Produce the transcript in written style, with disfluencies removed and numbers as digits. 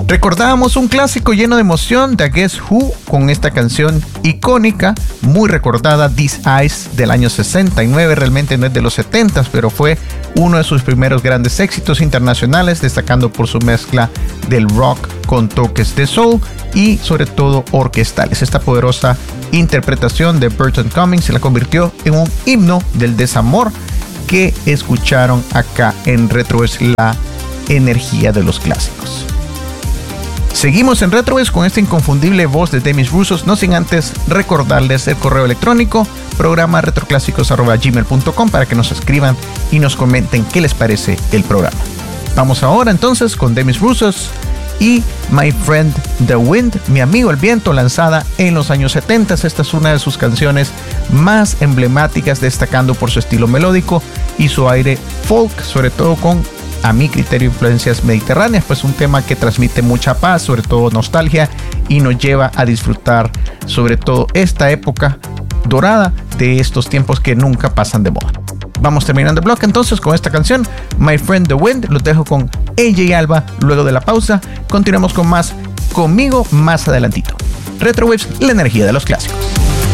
Recordábamos un clásico lleno de emoción de Guess Who con esta canción icónica, muy recordada, These Eyes, del año 69. Realmente no es de los 70s, pero fue uno de sus primeros grandes éxitos internacionales, destacando por su mezcla del rock con toques de soul y sobre todo orquestales. Esta poderosa interpretación de Burton Cummings se la convirtió en un himno del desamor que escucharon acá en Retro es la energía de los clásicos. Seguimos en RetroWest con esta inconfundible voz de Demis Roussos, no sin antes recordarles el correo electrónico programa retroclásicos@gmail.com para que nos escriban y nos comenten qué les parece el programa. Vamos ahora entonces con Demis Roussos y My Friend the Wind, mi amigo el viento, lanzada en los años 70. Esta es una de sus canciones más emblemáticas, destacando por su estilo melódico y su aire folk, sobre todo con, a mi criterio, influencias mediterráneas, pues un tema que transmite mucha paz, sobre todo nostalgia, y nos lleva a disfrutar sobre todo esta época dorada de estos tiempos que nunca pasan de moda. Vamos terminando el bloque entonces con esta canción, My Friend the Wind. Los dejo con AJ Alba. Luego de la pausa continuamos con más conmigo más adelantito. Retrowaves, la energía de los clásicos.